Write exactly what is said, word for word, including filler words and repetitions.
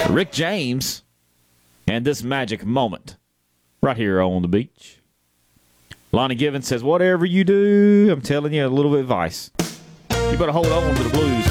Rick James and This Magic Moment right here on the beach. Lonnie Given says, whatever you do, I'm telling you a little bit of advice. You better hold on to the blues.